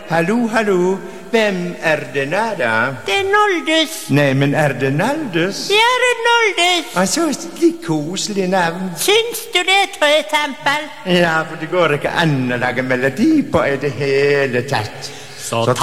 Hallo, hallo. Hvem det nå, da? Det Noldus. Nei, men det Naldus? Ja, det Noldus. Altså, litt koselig navn. Syns du det, Trøtempel? Ja, for det går ikke an å lage melodi på i det hele tatt. Så ta